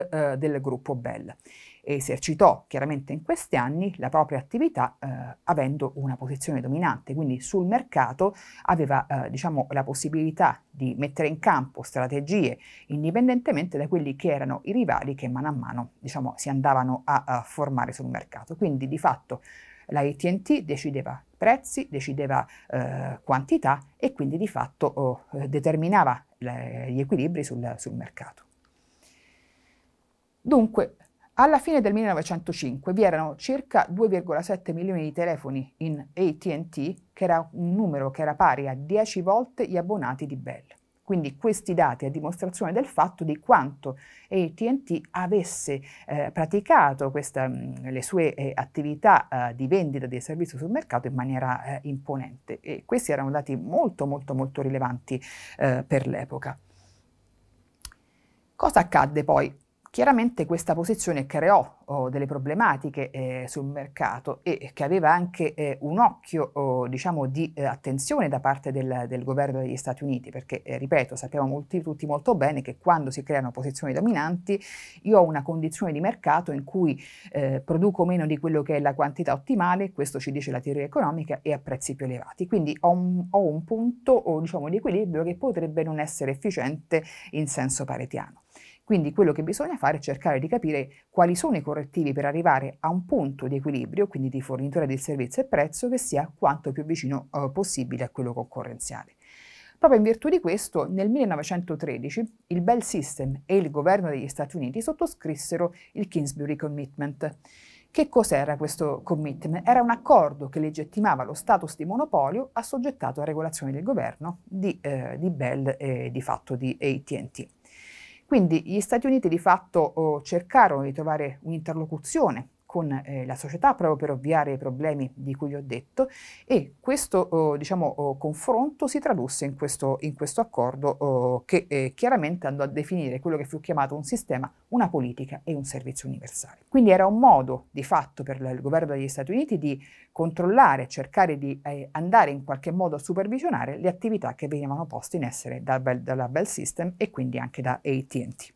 del gruppo Bell e esercitò chiaramente in questi anni la propria attività avendo una posizione dominante, quindi sul mercato aveva diciamo, la possibilità di mettere in campo strategie indipendentemente da quelli che erano i rivali che mano a mano diciamo, si andavano a formare sul mercato. Quindi di fatto la AT&T decideva prezzi, decideva quantità e quindi di fatto determinava gli equilibri sul mercato. Dunque, alla fine del 1905 vi erano circa 2,7 milioni di telefoni in AT&T, che era un numero che era pari a 10 volte gli abbonati di Bell. Quindi questi dati a dimostrazione del fatto di quanto AT&T avesse praticato le sue attività di vendita di servizi sul mercato in maniera imponente. E questi erano dati molto rilevanti per l'epoca. Cosa accadde poi? Chiaramente questa posizione creò delle problematiche sul mercato e che aveva anche un occhio diciamo di attenzione da parte del governo degli Stati Uniti, perché ripeto, sappiamo tutti molto bene che quando si creano posizioni dominanti io ho una condizione di mercato in cui produco meno di quello che è la quantità ottimale, questo ci dice la teoria economica, e a prezzi più elevati. Quindi ho un punto diciamo, di equilibrio che potrebbe non essere efficiente in senso paretiano. Quindi quello che bisogna fare è cercare di capire quali sono i correttivi per arrivare a un punto di equilibrio, quindi di fornitore del servizio e prezzo, che sia quanto più vicino possibile a quello concorrenziale. Proprio in virtù di questo, nel 1913 il Bell System e il governo degli Stati Uniti sottoscrissero il Kingsbury Commitment. Che cos'era questo commitment? Era un accordo che legittimava lo status di monopolio assoggettato a regolazioni del governo di Bell e di fatto di AT&T. Quindi gli Stati Uniti di fatto cercarono di trovare un'interlocuzione con la società proprio per ovviare ai problemi di cui vi ho detto e questo diciamo, confronto si tradusse in questo accordo che chiaramente andò a definire quello che fu chiamato un sistema, una politica e un servizio universale. Quindi era un modo di fatto per il governo degli Stati Uniti di controllare, cercare di andare in qualche modo a supervisionare le attività che venivano poste in essere dalla Bell System e quindi anche da AT&T.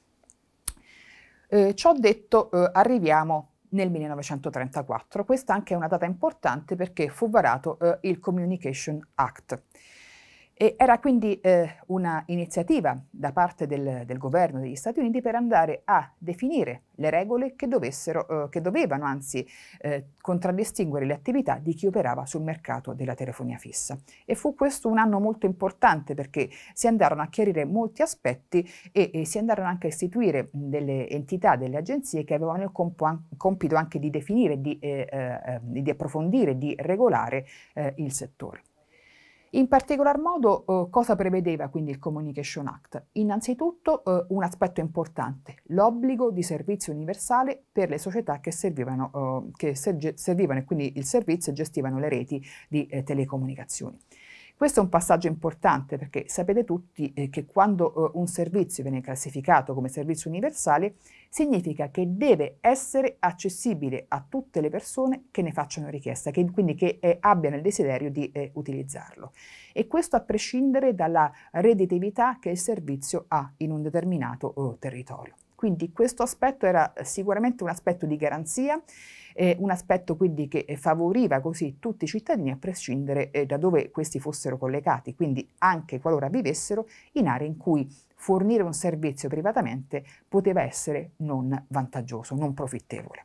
Ciò detto, arriviamo nel 1934. Questa anche è una data importante perché fu varato il Communication Act. E era quindi una iniziativa da parte del governo degli Stati Uniti per andare a definire le regole che dovevano anzi contraddistinguere le attività di chi operava sul mercato della telefonia fissa. E fu questo un anno molto importante perché si andarono a chiarire molti aspetti e si andarono anche a istituire delle entità, delle agenzie che avevano il compito anche di definire, di approfondire, di regolare il settore. In particolar modo cosa prevedeva quindi il Communication Act? Innanzitutto un aspetto importante, l'obbligo di servizio universale per le società che servivano e quindi il servizio e gestivano le reti di telecomunicazioni. Questo è un passaggio importante perché sapete tutti che quando un servizio viene classificato come servizio universale significa che deve essere accessibile a tutte le persone che ne facciano richiesta, quindi che abbiano il desiderio di utilizzarlo. E questo a prescindere dalla redditività che il servizio ha in un determinato territorio. Quindi questo aspetto era sicuramente un aspetto di garanzia, un aspetto quindi che favoriva così tutti i cittadini a prescindere da dove questi fossero collegati, quindi anche qualora vivessero in aree in cui fornire un servizio privatamente poteva essere non vantaggioso, non profittevole.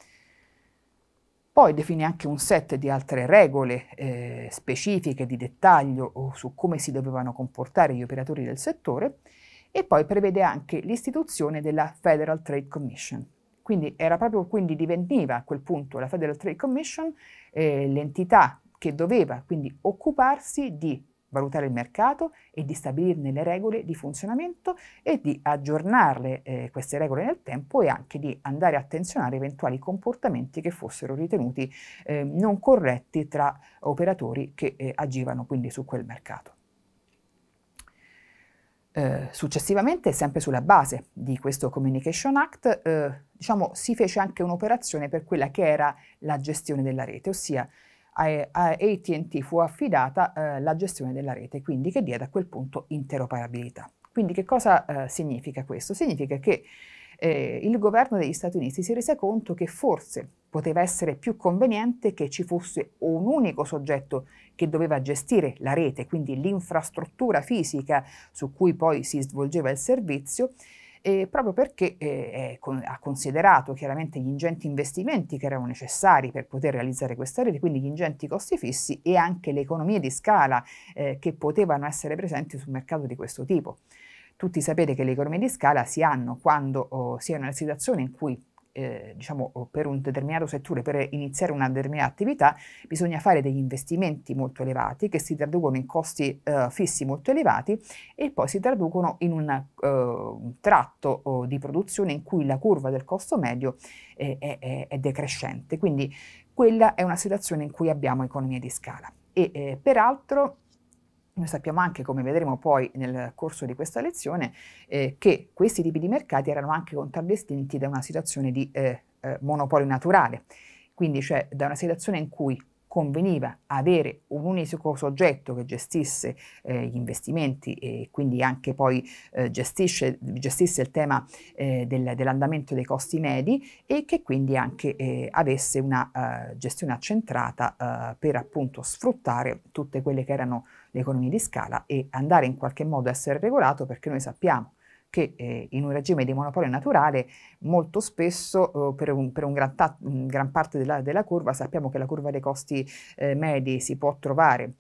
Poi definì anche un set di altre regole specifiche di dettaglio su come si dovevano comportare gli operatori del settore e poi prevede anche l'istituzione della Federal Trade Commission. Quindi diveniva a quel punto la Federal Trade Commission l'entità che doveva quindi occuparsi di valutare il mercato e di stabilirne le regole di funzionamento e di aggiornarle queste regole nel tempo e anche di andare a attenzionare eventuali comportamenti che fossero ritenuti non corretti tra operatori che agivano quindi su quel mercato. Successivamente, sempre sulla base di questo Communication Act, si fece anche un'operazione per quella che era la gestione della rete, ossia a AT&T fu affidata la gestione della rete, quindi che diede a quel punto interoperabilità. Quindi che cosa significa questo? Significa che il governo degli Stati Uniti si rese conto che forse poteva essere più conveniente che ci fosse un unico soggetto che doveva gestire la rete, quindi l'infrastruttura fisica su cui poi si svolgeva il servizio, proprio perché ha considerato chiaramente gli ingenti investimenti che erano necessari per poter realizzare questa rete, quindi gli ingenti costi fissi e anche le economie di scala che potevano essere presenti sul mercato di questo tipo. Tutti sapete che le economie di scala si hanno quando si è in una situazione in cui diciamo, per un determinato settore, per iniziare una determinata attività, bisogna fare degli investimenti molto elevati che si traducono in costi fissi molto elevati e poi si traducono in un tratto di produzione in cui la curva del costo medio è decrescente. Quindi quella è una situazione in cui abbiamo economie di scala. E peraltro noi sappiamo anche, come vedremo poi nel corso di questa lezione, che questi tipi di mercati erano anche contraddistinti da una situazione di monopolio naturale, quindi cioè da una situazione in cui conveniva avere un unico soggetto che gestisse gli investimenti e quindi anche poi gestisse il tema dell'andamento dei costi medi e che quindi anche avesse una gestione accentrata per appunto sfruttare tutte quelle che erano le economie di scala e andare in qualche modo a essere regolato, perché noi sappiamo che in un regime di monopolio naturale molto spesso per gran parte della curva sappiamo che la curva dei costi medi si può trovare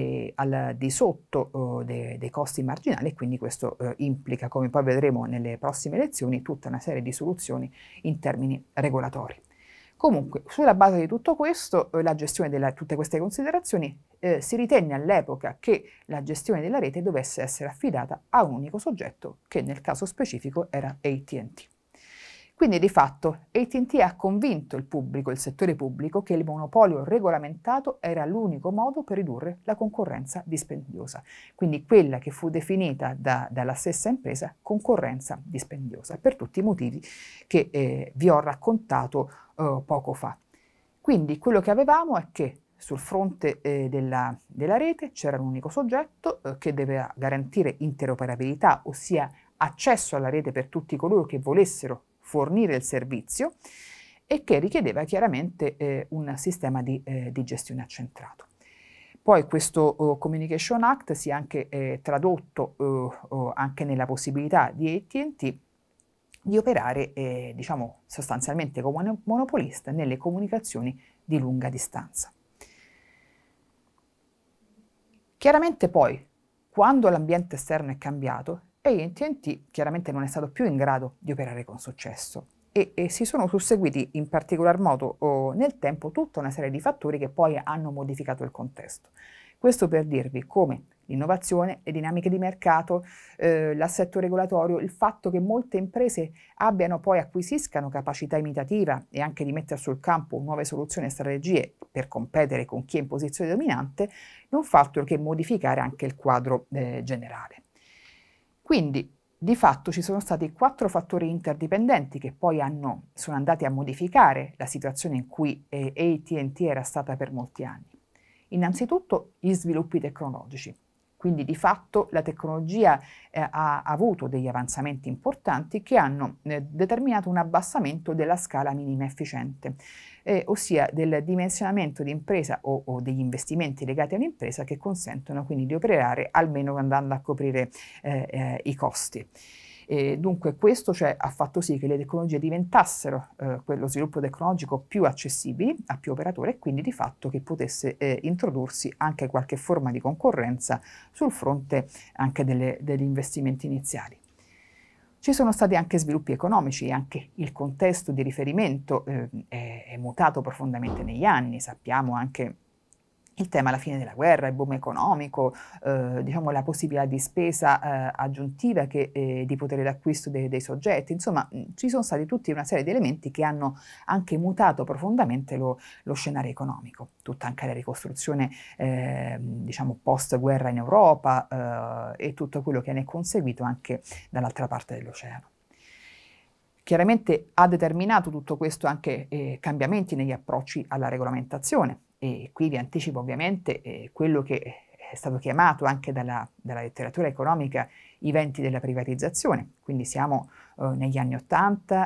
al di sotto dei costi marginali e quindi questo implica, come poi vedremo nelle prossime lezioni, tutta una serie di soluzioni in termini regolatori. Comunque, sulla base di tutto questo, la gestione di tutte queste considerazioni, si ritenne all'epoca che la gestione della rete dovesse essere affidata a un unico soggetto, che nel caso specifico era AT&T. Quindi di fatto AT&T ha convinto il settore pubblico, che il monopolio regolamentato era l'unico modo per ridurre la concorrenza dispendiosa, quindi quella che fu definita dalla stessa impresa concorrenza dispendiosa, per tutti i motivi che vi ho raccontato poco fa. Quindi quello che avevamo è che sul fronte della rete c'era un unico soggetto che doveva garantire interoperabilità, ossia accesso alla rete per tutti coloro che volessero fornire il servizio e che richiedeva chiaramente un sistema di gestione accentrato. Poi questo Communication Act si è anche tradotto anche nella possibilità di AT&T di operare diciamo, sostanzialmente come monopolista nelle comunicazioni di lunga distanza. Chiaramente poi, quando l'ambiente esterno è cambiato, AT&T chiaramente non è stato più in grado di operare con successo e si sono susseguiti in particolar modo nel tempo tutta una serie di fattori che poi hanno modificato il contesto. Questo per dirvi come l'innovazione, le dinamiche di mercato, l'assetto regolatorio, il fatto che molte imprese acquisiscano capacità imitativa e anche di mettere sul campo nuove soluzioni e strategie per competere con chi è in posizione dominante, non fa altro che modificare anche il quadro generale. Quindi, di fatto ci sono stati 4 fattori interdipendenti che poi sono andati a modificare la situazione in cui AT&T era stata per molti anni. Innanzitutto gli sviluppi tecnologici. Quindi di fatto la tecnologia ha avuto degli avanzamenti importanti che hanno determinato un abbassamento della scala minima efficiente, ossia del dimensionamento di impresa o degli investimenti legati a un'impresa che consentono quindi di operare almeno andando a coprire i costi. Dunque questo ha fatto sì che le tecnologie diventassero lo sviluppo tecnologico più accessibili a più operatori e quindi di fatto che potesse introdursi anche qualche forma di concorrenza sul fronte anche degli investimenti iniziali. Ci sono stati anche sviluppi economici, anche il contesto di riferimento è mutato profondamente negli anni, sappiamo anche il tema alla fine della guerra, il boom economico, diciamo la possibilità di spesa aggiuntiva di potere d'acquisto dei soggetti, insomma ci sono stati tutta una serie di elementi che hanno anche mutato profondamente lo scenario economico, tutta anche la ricostruzione diciamo post-guerra in Europa e tutto quello che ne è conseguito anche dall'altra parte dell'oceano. Chiaramente ha determinato tutto questo anche cambiamenti negli approcci alla regolamentazione. E qui vi anticipo ovviamente quello che è stato chiamato anche dalla letteratura economica i venti della privatizzazione, quindi siamo negli anni 80